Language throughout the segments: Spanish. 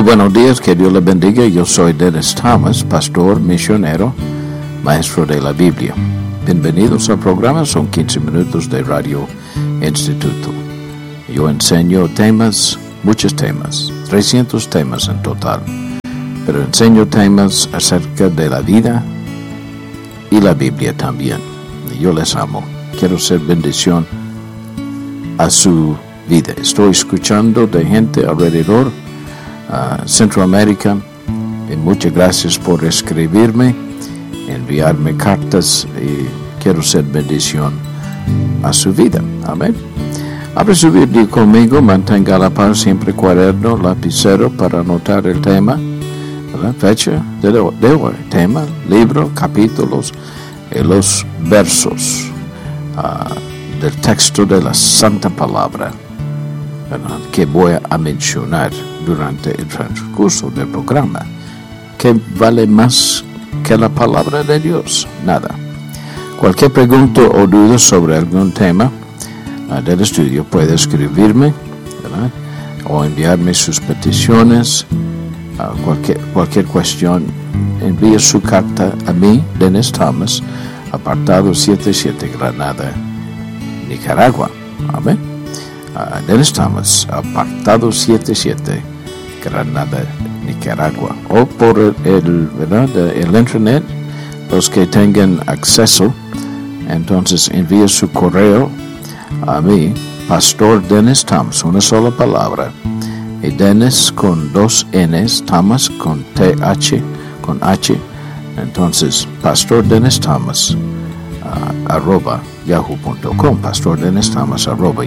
Muy buenos días, que Dios les bendiga. Yo soy Dennis Thomas, pastor, misionero, maestro de la Biblia. Bienvenidos al programa, son 15 minutos de Radio Instituto. Yo enseño temas, muchos temas, 300 temas en total, pero enseño temas acerca de la vida y la Biblia también. Yo les amo, quiero ser bendición a su vida. Estoy escuchando de gente alrededor Centroamérica, y muchas gracias por escribirme, enviarme cartas, y quiero ser bendición a su vida. Amén. Abre su Biblia conmigo, mantenga a la par siempre cuaderno, lapicero para anotar el tema, ¿verdad? Fecha de hoy, tema, libro, capítulos y los versos del texto de la Santa Palabra, ¿verdad? Que voy a mencionar durante el transcurso del programa. ¿Qué vale más que la palabra de Dios? Nada. Cualquier pregunta o duda sobre algún tema del estudio puede escribirme, ¿verdad? O enviarme sus peticiones. Cualquier cuestión, envíe su carta a mí, Dennis Thomas, apartado 77, Granada, Nicaragua. Amén. Dennis Thomas, apartado 77, Granada, Nicaragua. O por el internet, los que tengan acceso, entonces envíe su correo a mí, Pastor Dennis Thomas, una sola palabra, y Dennis con 2 N's, Thomas con TH, con H, entonces Pastor Dennis Thomas @yahoo.com, Pastor Dennis Thomas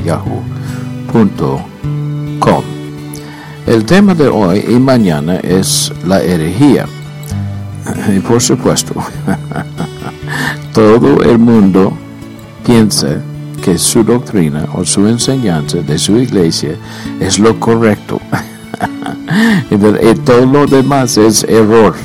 @yahoo.com. El tema de hoy y mañana es la herejía. Y por supuesto, todo el mundo piensa que su doctrina o su enseñanza de su iglesia es lo correcto. Y todo lo demás es errores.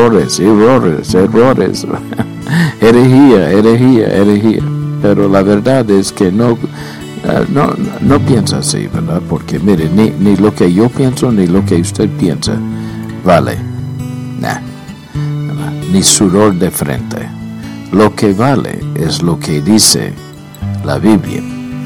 herejía. Pero la verdad es que no piensa así, ¿verdad? Porque mire, ni lo que yo pienso ni lo que usted piensa vale. Ni sudor de frente. Lo que vale es lo que dice la Biblia.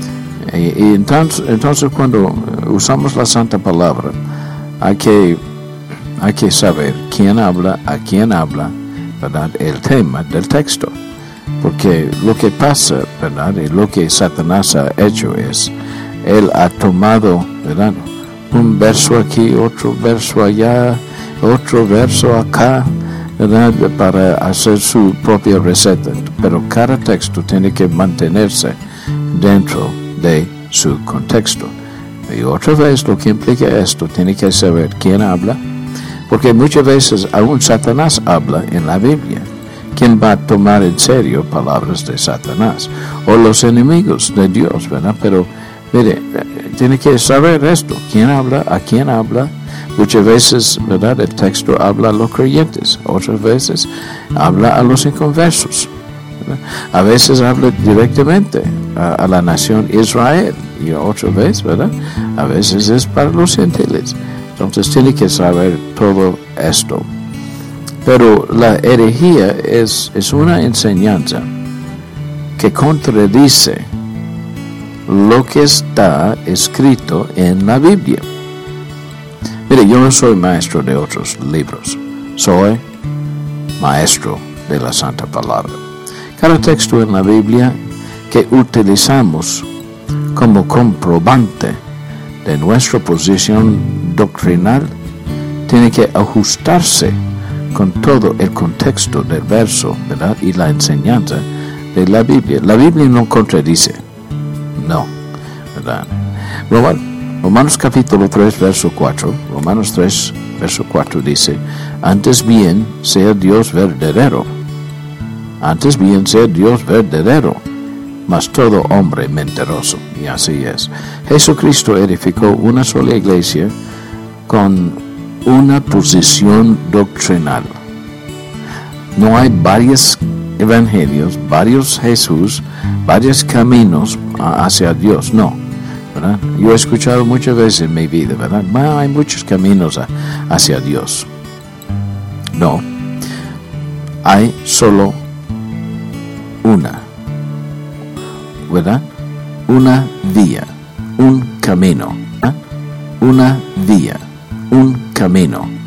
Y entonces cuando usamos la Santa Palabra, hay que saber quién habla, a quién habla, ¿verdad? El tema del texto. Porque lo que pasa, ¿verdad? Y lo que Satanás ha hecho es, él ha tomado, ¿verdad? Un verso aquí, otro verso allá, otro verso acá, ¿verdad? Para hacer su propia receta. Pero cada texto tiene que mantenerse dentro de su contexto. Y otra vez lo que implica esto, tiene que saber quién habla, porque muchas veces aún Satanás habla en la Biblia. ¿Quién va a tomar en serio palabras de Satanás? O los enemigos de Dios, ¿verdad? Pero, mire, tiene que saber esto. ¿Quién habla? ¿A quién habla? Muchas veces, ¿verdad? El texto habla a los creyentes. Otras veces habla a los inconversos, ¿verdad? A veces habla directamente a la nación Israel. Y otra vez, ¿verdad? A veces es para los gentiles. Entonces tiene que saber todo esto. Pero la herejía es una enseñanza que contradice lo que está escrito en la Biblia. Mire, yo no soy maestro de otros libros, soy maestro de la Santa Palabra. Cada texto en la Biblia que utilizamos como comprobante de nuestra posición doctrinal tiene que ajustarse con todo el contexto del verso, ¿verdad? Y la enseñanza de la Biblia. La Biblia no contradice, no, ¿verdad? Romanos capítulo 3, verso 4, Romanos 3, verso 4 dice, antes bien sea Dios verdadero, mas todo hombre mentiroso. Y así es. Jesucristo edificó una sola iglesia con una posición doctrinal. No hay varios evangelios, varios Jesús, varios caminos hacia Dios. No. ¿verdad? Yo he escuchado muchas veces en mi vida, ¿verdad? Hay muchos caminos hacia Dios. No, hay solo una, ¿verdad? Una vía, un camino, ¿verdad? Una vía, un camino.